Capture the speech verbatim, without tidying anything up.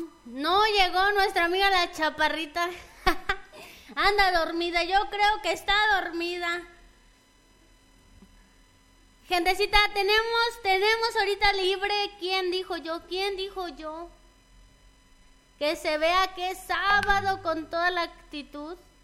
no llegó nuestra amiga la chaparrita. Anda dormida, yo creo que está dormida. Gentecita, tenemos, tenemos ahorita libre. ¿Quién dijo yo? ¿Quién dijo yo? Que se vea que es sábado con toda la actitud.